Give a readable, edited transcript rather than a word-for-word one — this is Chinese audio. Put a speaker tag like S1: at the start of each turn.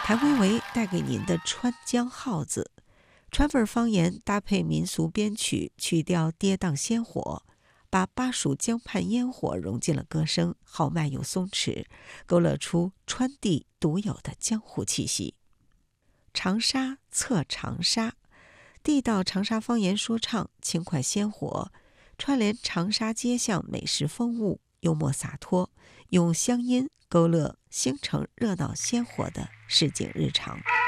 S1: 谭维维带给您的川江号子，川味方言搭配民俗编曲，曲调跌宕鲜活，把巴蜀江畔烟火融进了歌声，豪迈又松弛，勾勒出川地独有的江湖气息。长沙侧长沙，地道长沙方言说唱，轻快鲜活，串联长沙街巷美食风物，幽默洒脱，用乡音勾勒星城热闹鲜活的市井日常。